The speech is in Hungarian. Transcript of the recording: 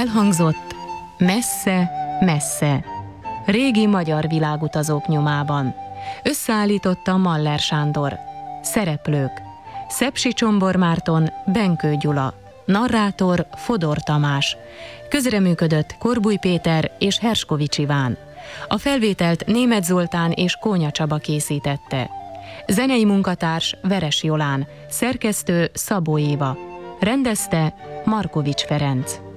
Elhangzott Messze, messze, régi magyar világutazók nyomában. Összeállította Maller Sándor. Szereplők: Szepsi Csombor Márton, Benkő Gyula. Narrátor Fodor Tamás. Közreműködött Korbuly Péter és Herskovics Iván. A felvételt Németh Zoltán és Kónya Csaba készítette. Zenei munkatárs Veres Jolán, szerkesztő Szabó Éva. Rendezte Markovics Ferenc.